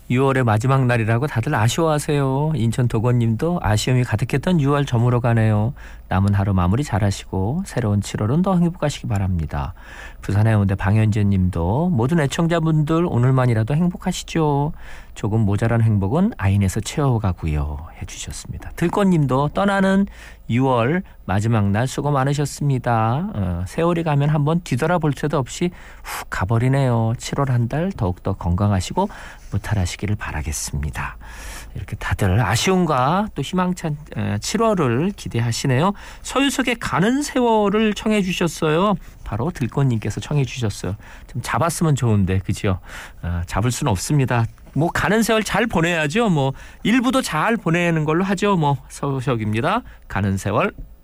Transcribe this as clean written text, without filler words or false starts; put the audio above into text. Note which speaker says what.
Speaker 1: 6월의 마지막 날이라고 다들 아쉬워하세요. 인천 도건님도 아쉬움이 가득했던 6월 저물어 가네요. 남은 하루 마무리 잘하시고 새로운 7월은 더 행복하시기 바랍니다. 부산 해운대 방현재님도 모든 애청자분들 오늘만이라도 행복하시죠. 조금 모자란 행복은 아인에서 채워가고요 해주셨습니다. 들꽃님도 떠나는 6월 마지막 날 수고 많으셨습니다. 세월이 가면 한번 뒤돌아볼 새도 없이 훅 가버리네요. 7월 한 달 더욱더 건강하시고 무탈하시기를 바라겠습니다. 이렇게 다들 아쉬움과 또 희망찬 7월을 기대하시네요. 서유석의 가는 세월을 청해 주셨어요. 바로 들꽃님께서 청해 주셨어요. 좀 잡았으면 좋은데 그죠? 잡을 수는 없습니다. 뭐 가는 세월 잘 보내야죠. 뭐 일부도 잘 보내는 걸로 하죠. 뭐 서유석입니다. 가는 세월.